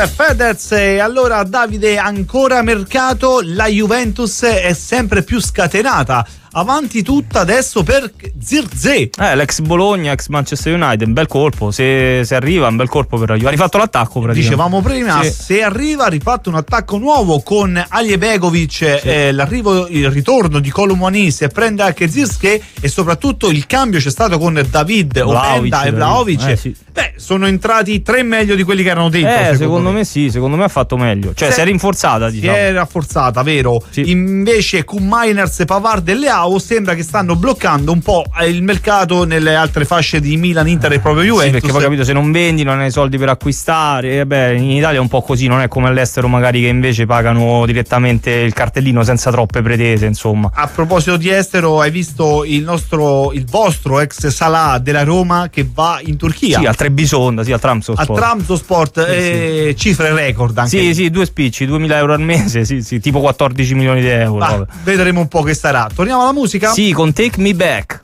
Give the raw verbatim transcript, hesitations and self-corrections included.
Juve Fedez. E allora Davide, ancora mercato, la Juventus è sempre più scatenata, avanti tutta adesso per Zirkzee, eh, l'ex Bologna, ex Manchester United, un bel colpo, se, se arriva un bel colpo per la Juve, ha rifatto l'attacco praticamente. Dicevamo prima, sì. Se arriva, ha rifatto un attacco nuovo con Aljebegovic, sì. eh, l'arrivo, il ritorno di Kolomouani, se prende anche Zirkzee, e soprattutto il cambio c'è stato con David Openda e Vlahovic. Eh, sì. Beh, sono entrati tre meglio di quelli che erano dentro. Eh, secondo, secondo me. me sì, secondo me ha fatto meglio. Cioè, se, si è rinforzata, diciamo. Si è rafforzata, vero? Sì. Invece con Mainers, Pavard e Leao sembra che stanno bloccando un po' il mercato nelle altre fasce di Milan, Inter e proprio Juventus. Sì, perché poi capito, se non vendi non hai soldi per acquistare. E beh, in Italia è un po' così, non è come all'estero magari che invece pagano direttamente il cartellino senza troppe pretese, insomma. A proposito di estero, hai visto il nostro, il vostro ex Salah della Roma che va in Turchia? Sì, al Trebisonda, sì, al Trabzonspor. Al Trabzonspor, sì, eh, sì. Cifre record anche. Sì, sì, due spicci, duemila euro al mese, sì, sì, tipo quattordici milioni di euro. Ah, vedremo un po' che sarà. Torniamo alla musica? Sì, con Take Me Back.